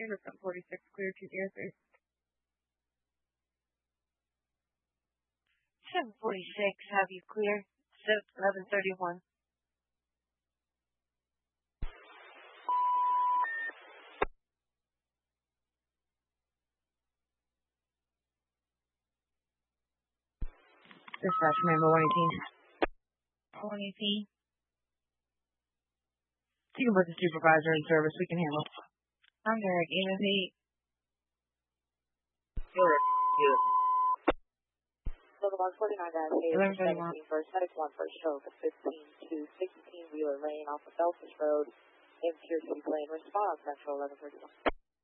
River front 46, clear to the airfield. 746, have you clear? 1131. Dispatch member 118. 118. You can put the supervisor in service. We can handle. I'm Derek. EMP. Good. Local box 49 guys, 1131. 17 first, medic 1 first, show 15 to 16 Wheeler Lane off of Belfast Road, Impure City Lane, response, Central 1131.